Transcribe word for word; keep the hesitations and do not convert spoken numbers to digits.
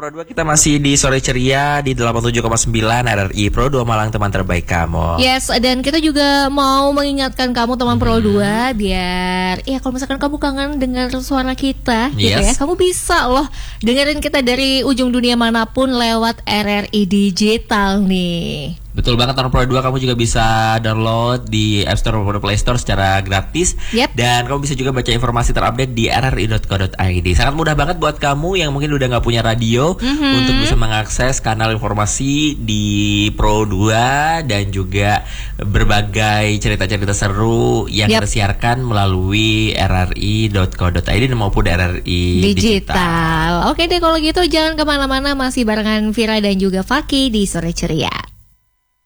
Pro dua, kita masih di Sore Ceria di delapan puluh tujuh koma sembilan R R I Pro dua Malang, teman terbaik kamu. Yes, dan kita juga mau mengingatkan kamu teman Pro dua, biar ya kalau misalkan kamu kangen dengar suara kita gitu Yes. ya, kamu bisa loh dengerin kita dari ujung dunia manapun lewat R R I Digital nih. Betul banget, Teman Pro dua, kamu juga bisa download di App Store maupun Play Store secara gratis. Yep. Dan kamu bisa juga baca informasi terupdate di r r i dot co dot i d. Sangat mudah banget buat kamu yang mungkin udah gak punya radio Mm-hmm. untuk bisa mengakses kanal informasi di Pro dua dan juga berbagai cerita-cerita seru yang Yep. kita siarkan melalui r r i dot co dot i d maupun R R I Digital. Digital. Oke deh kalau gitu jangan kemana-mana, masih barengan Vira dan juga Faki di Sore Ceria.